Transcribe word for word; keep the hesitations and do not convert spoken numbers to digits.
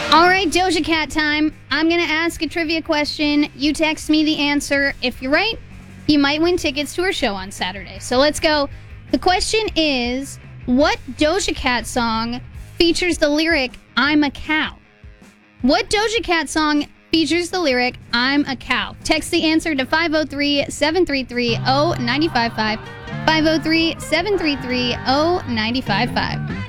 All right, Doja Cat time. I'm going to ask a trivia question. You text me the answer. If you're right, you might win tickets to her show on Saturday. So let's go. The question is, what Doja Cat song features the lyric, I'm a cow? What Doja Cat song features the lyric, I'm a cow? Text the answer to five oh three, seven three three, oh nine five five. five oh three, seven three three, oh nine five five.